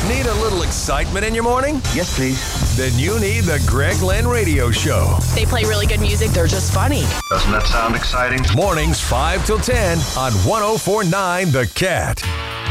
Need a little excitement in your morning? Yes, please. Then you need the Greg Lynn Radio Show. They play really good music. They're just funny. Doesn't that sound exciting? Mornings 5 till 10 on 104.9 The Cat.